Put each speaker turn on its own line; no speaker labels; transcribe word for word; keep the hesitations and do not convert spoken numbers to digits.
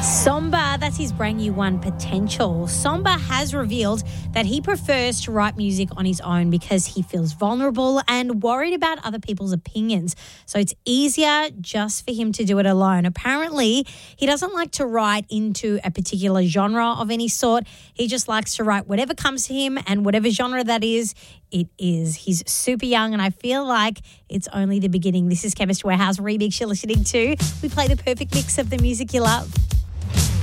Somba, that's his brand new one, Potential. Somba has revealed that he prefers to write music on his own because he feels vulnerable and worried about other people's opinions. So it's easier just for him to do it alone. Apparently, he doesn't like to write into a particular genre of any sort. He just likes to write whatever comes to him, and whatever genre that is, it is. He's super young, and I feel like it's only the beginning. This is Chemist Warehouse Remix you're listening to. We play the perfect mix of the music you love.